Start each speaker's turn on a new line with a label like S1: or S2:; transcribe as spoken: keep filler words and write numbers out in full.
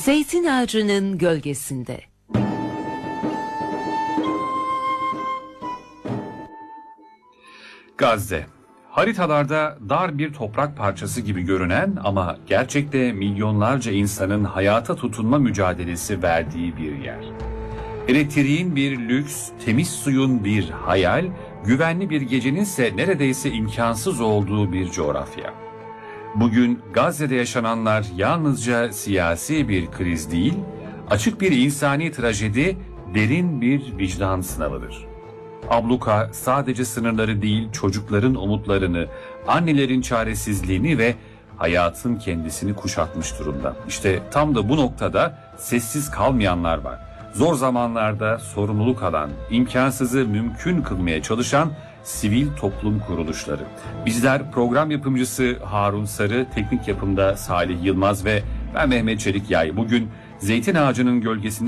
S1: Zeytin ağacının gölgesinde.
S2: Gazze, haritalarda dar bir toprak parçası gibi görünen ama gerçekte milyonlarca insanın hayata tutunma mücadelesi verdiği bir yer. Elektriğin bir lüks, temiz suyun bir hayal, güvenli bir gecenin ise neredeyse imkansız olduğu bir coğrafya. Bugün Gazze'de yaşananlar yalnızca siyasi bir kriz değil, açık bir insani trajedi, derin bir vicdan sınavıdır. Abluka sadece sınırları değil, çocukların umutlarını, annelerin çaresizliğini ve hayatın kendisini kuşatmış durumda. İşte tam da bu noktada sessiz kalmayanlar var. Zor zamanlarda sorumluluk alan, imkansızı mümkün kılmaya çalışan sivil toplum kuruluşları. Bizler program yapımcısı Harun Sarı, teknik yapımda Salih Yılmaz ve ben Mehmet Çelikyay. Bugün Zeytin Ağacı'nın gölgesinde